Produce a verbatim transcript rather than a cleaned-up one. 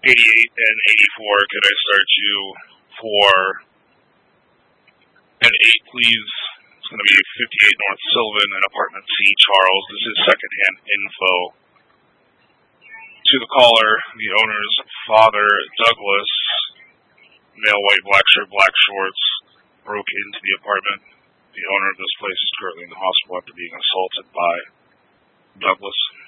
eighty-eight and eighty-four, could I start you for an eight, please? It's going to be fifty-eight North Sylvan and apartment C, Charles. This is secondhand info. To the caller, the owner's father, Douglas, male, white, black shirt, black shorts, broke into the apartment. The owner of this place is currently in the hospital after being assaulted by Douglas.